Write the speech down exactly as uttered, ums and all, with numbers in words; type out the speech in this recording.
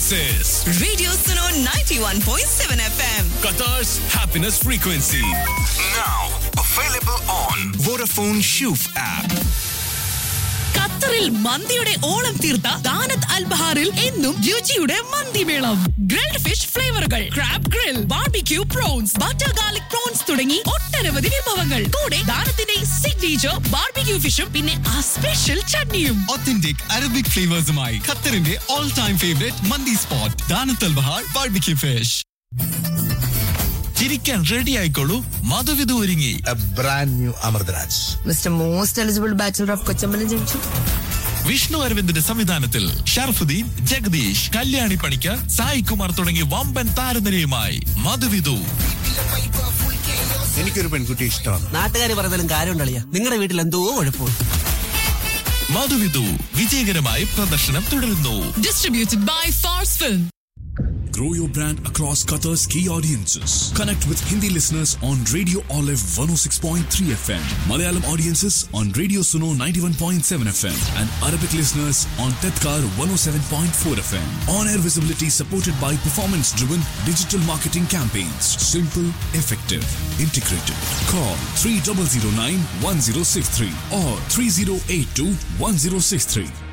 This is Radio Suno ninety-one point seven F M. Qatar's happiness frequency. Now available on Vodafone Shoof app. ഖത്തറിൽ മന്തിയുടെ ഓളം തീർത്ത ദാനത്ത് അൽ ബഹാറിൽ എന്നും രുചിയുടെ മന്തിമേളം. Grilled fish ഫ്ലേവറുകൾ, crab grill, barbecue prawns, butter garlic prawns തുടങ്ങി ഒട്ടനവധി വിഭവങ്ങൾ. കൂടെ ദാനത്തിന്റെ സിഗ്നേച്ചർ ബാർബിക്യൂ ഫിഷും പിന്നെ ആ സ്പെഷ്യൽ ചട്നിയും. Authentic Arabic flavors-മായി ഖത്തറിന്റെ all time favorite മന്തി സ്പോട്ട് ദാനത്ത് അൽ ബഹാർ ബാർബിക്യൂ ഫിഷ്. ചിരിക്കാൻ റെഡി ആയിക്കോളൂ, മധുവിധു ഒരുങ്ങി. A brand new Amardraj. Mister Most Eligible Bachelor of Kochambali Junction. Vishnu അരവിന്ദിന്റെ സംവിധാനത്തിൽ ഷർഫുദ്ദീൻ, ജഗദീഷ്, കല്യാണി പണിക്കർ, സായി കുമാർ തുടങ്ങി വമ്പൻ താരനിരയുമായി മധുവിധു. എനിക്കൊരു പെൺകുട്ടി ഇഷ്ടമാണ്. നാട്ടുകാർ പറഞ്ഞാലും കാര്യമുണ്ടല്ലോ, നിങ്ങളുടെ വീട്ടിൽ എന്തോ കുഴപ്പമില്ല. മധുവിധു വിജയകരമായി പ്രദർശനം തുടരുന്നു. Distributed by Fars Film. Grow your brand across Qatar's key audiences. Connect with Hindi listeners on Radio Olive one oh six point three F M, Malayalam audiences on Radio Suno ninety-one point seven F M, and Arabic listeners on Tedkar one oh seven point four F M. On-air visibility supported by performance-driven digital marketing campaigns. Simple, effective, integrated. Call three zero zero nine one zero six three or three zero eight two one zero six three.